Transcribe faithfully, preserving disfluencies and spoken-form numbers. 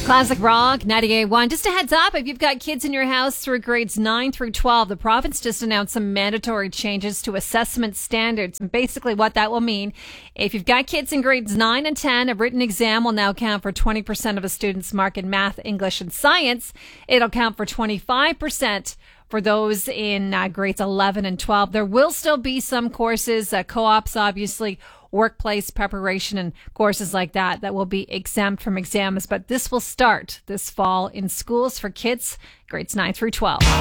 Classic Rock, ninety-eight point one. Just a heads up, if you've got kids in your house through grades nine through twelve, the province just announced some mandatory changes to assessment standards. And basically what that will mean, if you've got kids in grades nine and ten, a written exam will now count for twenty percent of a student's mark in math, English, and science. It'll count for twenty-five percent for those in uh, grades eleven and twelve. There will still be some courses, uh, co-ops, obviously, workplace preparation and courses like that that will be exempt from exams, but this will start this fall in schools for kids grades nine through twelve.